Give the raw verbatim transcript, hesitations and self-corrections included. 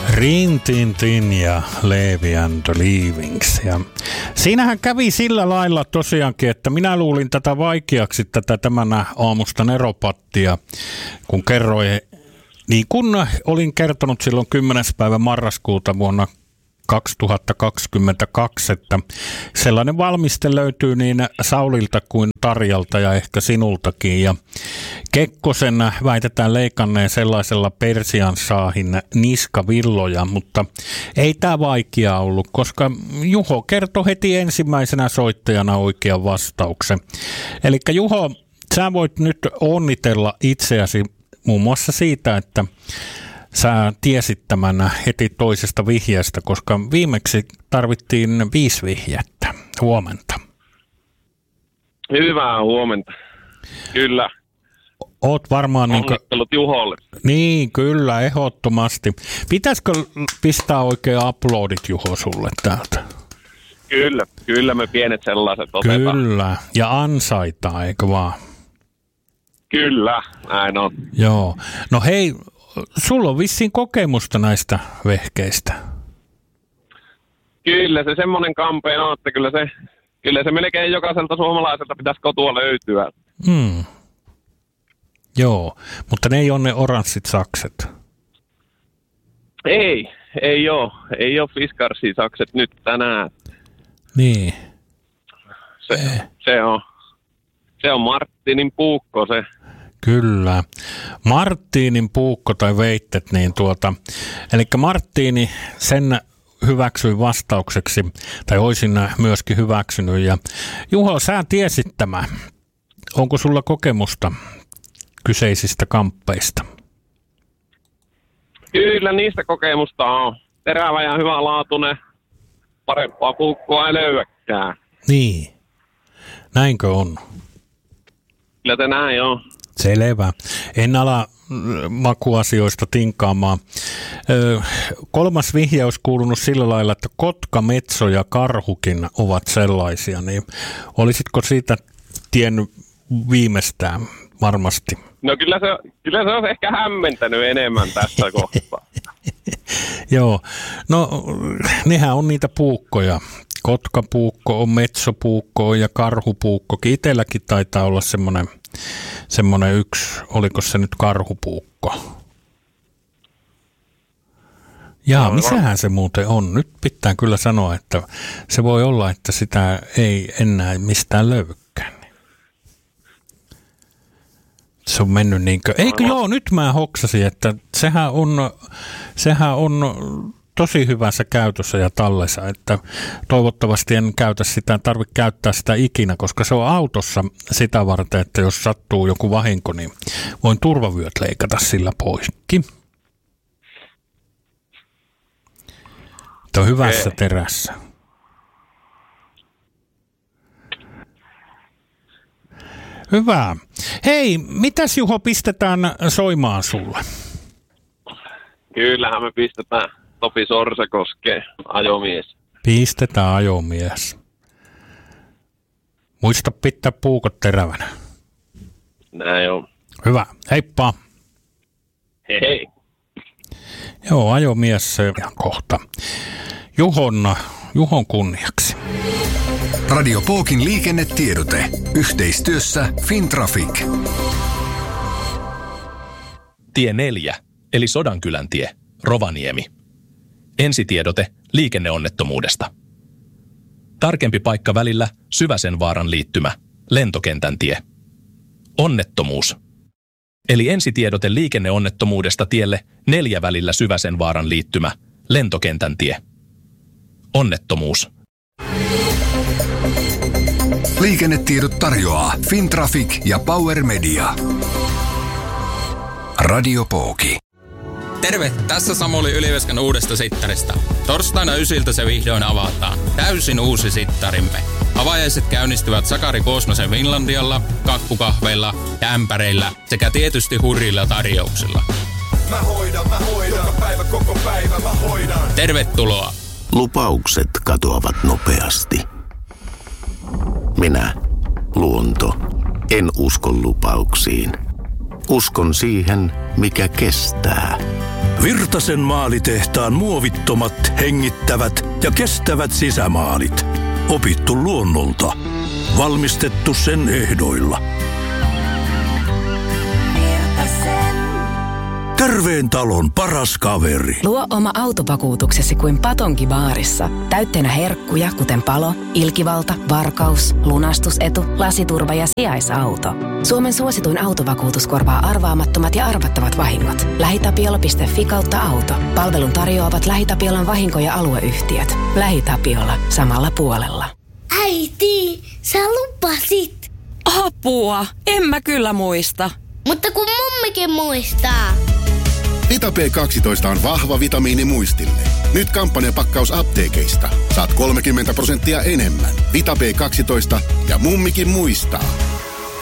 Rin Tin Tin ja Levi and the Leavings. Ja siinähän kävi sillä lailla tosiaankin, että minä luulin tätä vaikeaksi, tätä tämän aamusta neropattia, kun kerroin, niin kun olin kertonut silloin kymmenes päivä marraskuuta vuonna kaksituhattakaksikymmentäkaksi, että sellainen valmiste löytyy niin Saulilta kuin Tarjalta ja ehkä sinultakin. Ja Kekkosen väitetään leikanneen sellaisella persian saahin niskavilloja, mutta ei tämä vaikea ollut, koska Juho kertoi heti ensimmäisenä soittajana oikean vastauksen. Eli Juho, sä voit nyt onnitella itseäsi muun muassa siitä, että sä tiesit tämän heti toisesta vihjeestä, koska viimeksi tarvittiin viisi vihjettä. Huomenta. Hyvää huomenta. Kyllä. Oot varmaan onnittelut niin Juholle. Niin, kyllä, ehdottomasti. Pitäisikö pistää oikein uploadit Juho sulle täältä? Kyllä, kyllä me pienet sellaiset otetaan. Kyllä, ja ansaitaan, eikö vaan? Kyllä, näin on. Joo. No hei, sulla on vissiin kokemusta näistä vehkeistä. Kyllä se semmoinen kampeen on, että kyllä se, kyllä se melkein jokaiselta suomalaiselta pitäisi kotua löytyä. Hmm. Joo, mutta ne ei ole ne oranssit sakset. Ei, ei ole. Ei ole Fiskarsin sakset nyt tänään. Niin. Se, se on, se on Martinin puukko se. Kyllä. Martinin puukko tai veittet, niin tuota, eli Martini sen hyväksyi vastaukseksi, tai olisin myöskin hyväksynyt. Ja Juho, sä tiesit tämä. Onko sulla kokemusta kyseisistä kamppeista? Kyllä, niistä kokemusta on. Terävä ja hyvälaatuinen. Parempaa puukkoa ei löydäkään. Niin. Näinkö on? Kyllä se näin on. Selvä. En ala makuasioista tinkaamaan. Ö, kolmas vihje olisi kuulunut sillä lailla, että kotka, metso ja karhukin ovat sellaisia. Niin olisitko siitä tiennyt viimeistään varmasti? No kyllä se, kyllä se on ehkä hämmentänyt enemmän tässä kohtaa. Joo. No nehän on niitä puukkoja. Kotkapuukko on, metsopuukko on ja karhupuukkokin. Itselläkin taitaa olla semmoinen, semmoinen yksi, oliko se nyt karhupuukko? Jaa, no, missähän se muuten on? Nyt pitää kyllä sanoa, että se voi olla, että sitä ei enää mistään löydykään. Se on mennyt niinkö, eikö joo, nyt mä hoksasin, että sehän on, sehän on tosi hyvässä käytössä ja tallessa, että toivottavasti en käytä sitä, tarvitse käyttää sitä ikinä, koska se on autossa sitä varten, että jos sattuu joku vahinko, niin voin turvavyöt leikata sillä poikki. Tämä on hyvässä okay. terässä. Hyvä. Hei, mitäs Juho pistetään soimaan sulle? Kyllähän me pistetään Topi Sorsakoskeen, ajomies. Pistetään ajomies. Muista pitää puukot terävänä. Näin on. Hyvä. Heippa. Hei hei. Joo, ajomies se ihan kohta. Juhon, Juhon kunniaksi. Radio Pookin liikennetiedote. Yhteistyössä Fintraffic. Tie neljä, eli Sodankylän tie, Rovaniemi. Ensitiedote liikenneonnettomuudesta. Tarkempi paikka välillä Syväsenvaaran liittymä, lentokentän tie. Onnettomuus. Eli ensitiedote liikenneonnettomuudesta tielle neljä välillä Syväsenvaaran liittymä, lentokentän tie. Onnettomuus. Liikennetiedot tarjoaa Fintraffic ja Power Media. Radio Pooki. Terve, tässä Samuli Yliveskan uudesta sittarista. Torstaina ysiltä se vihdoin avataan. Täysin uusi sittarimme. Avajaiset käynnistyvät Sakari Koosmasen Finlandialla, kakkukahveilla ja ämpäreillä sekä tietysti hurjilla tarjouksilla. Mä hoidan, mä hoidan, joka päivä, koko päivä mä hoidan. Tervetuloa. Lupaukset katoavat nopeasti. Minä, luonto, en usko lupauksiin. Uskon siihen, mikä kestää. Virtasen maalitehtaan muovittomat, hengittävät ja kestävät sisämaalit. Opittu luonnolta. Valmistettu sen ehdoilla. Virtasen. Terveen talon paras kaveri. Luo oma autovakuutuksesi kuin Patonki-baarissa. Täytteenä herkkuja, kuten palo, ilkivalta, varkaus, lunastusetu, lasiturva ja sijaisauto. Suomen suosituin autovakuutus korvaa arvaamattomat ja arvattavat vahingot. LähiTapiola piste fi kautta auto. Palvelun tarjoavat LähiTapiolan vahinko- ja alueyhtiöt. LähiTapiola. Samalla puolella. Äiti, sä lupasit. Apua, en mä kyllä muista. Mutta kun mummikin muistaa. Vita P kaksitoista on vahva vitamiini muistille. Nyt kampanjapakkaus apteekeista. Saat kolmekymmentä prosenttia enemmän. Vita P kaksitoista ja mummikin muistaa.